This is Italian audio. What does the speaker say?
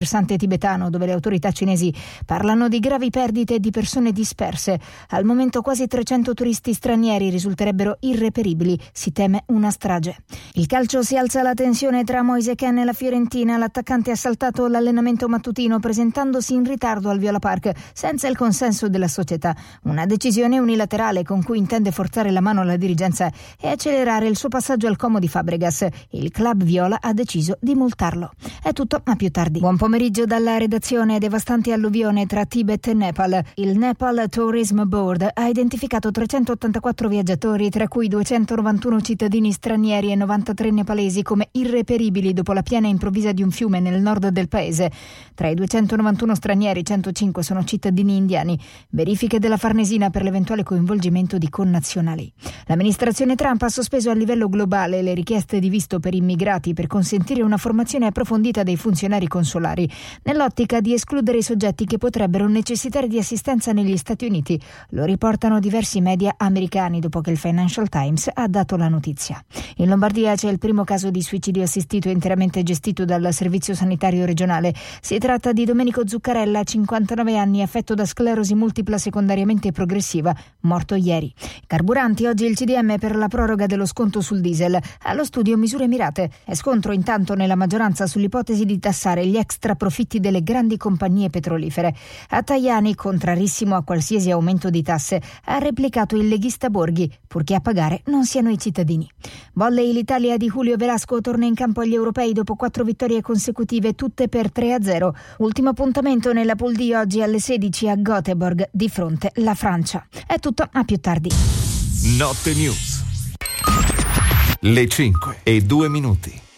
versante tibetano, dove le autorità cinesi parlano di gravi perdite e di persone disperse. Al momento quasi 300 turisti stranieri risulterebbero irreperibili. Si teme una strage. Il calcio: si alza la tensione tra Moise Kean e la Fiorentina. L'attaccante ha saltato l'allenamento mattutino presentandosi in ritardo al Viola Park senza il consenso della società. Una decisione unilaterale con cui intende forzare la mano alla dirigenza e accelerare il suo passaggio al Como di Fabregas. Il club viola ha deciso di multarlo. È tutto, ma più tardi. Buon pomeriggio dalla redazione. Devastante alluvione tra Tibet e Nepal. Il Nepal Tourism Board ha identificato 384 viaggiatori, tra cui 291 cittadini stranieri e 93 nepalesi, come irreperibili dopo la piena improvvisa di un fiume nel nord del paese. Tra i 291 stranieri, 105 sono cittadini indiani. Verifiche della Farnesina per l'eventuale coinvolgimento di connazionali. L'amministrazione Trump ha sospeso a livello globale le richieste di visto per immigrati per consentire una formazione approfondita dei funzionari consolari, nell'ottica di escludere i soggetti che potrebbero necessitare di assistenza negli Stati Uniti. Lo riportano diversi media americani dopo che il Financial Times ha dato la notizia. In Lombardia c'è il primo caso di suicidio assistito interamente gestito dal Servizio Sanitario Regionale. Si tratta di Domenico Zuccarella, 59 anni, affetto da sclerosi multipla secondariamente progressiva, morto ieri. Carburanti: oggi il CDM per la proroga dello sconto sul diesel. Allo studio misure mirate. È scontro intanto nella maggioranza sull'ipotesi di tassare gli extra profitti delle grandi compagnie petrolifere. A Tajani, contrarissimo a qualsiasi aumento di tasse, ha replicato il leghista Borghi, purché a pagare non siano i cittadini. Volley: l'Italia di Julio Velasco torna in campo agli europei dopo 4 vittorie consecutive, tutte per 3-0. Ultimo appuntamento nella Pool D oggi alle 16 a Göteborg, di fronte la Francia. È tutto, a più tardi. Notte News. Le 5:02.